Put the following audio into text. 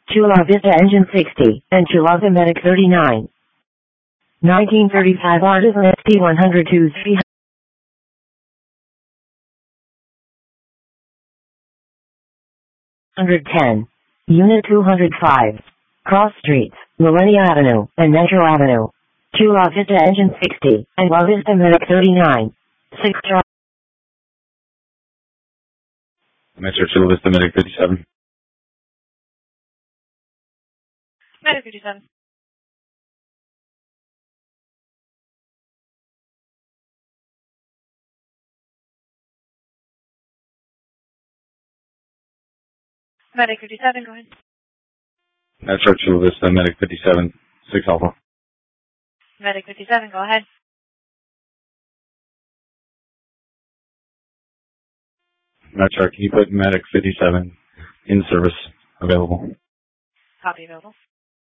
Chula Vista Engine 60, and Chula Medic 39. 1935 Artisan ST 102 310. Unit 205. Cross Streets, Millennia Avenue, and Metro Avenue. Chula Vista Engine 60, and La Vista Medic 39. 6 Drive. Metro Chula Vista Medic 57. Medic 57. Medic 57, go ahead. Metro Chula Vista Medic 57, 6 Alpha. Medic 57, go ahead. Metro, can you put Medic 57 in service available? Copy available.